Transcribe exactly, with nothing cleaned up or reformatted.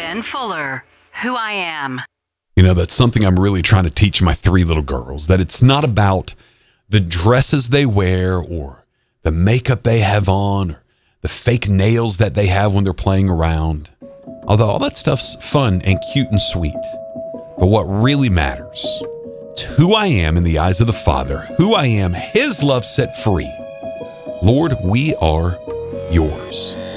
Ben Fuller, Who I Am. You know, that's something I'm really trying to teach my three little girls, that it's not about the dresses they wear or the makeup they have on or the fake nails that they have when they're playing around. Although all that stuff's fun and cute and sweet. But what really matters is who I am in the eyes of the Father, who I am, His love set free. Lord, we are yours.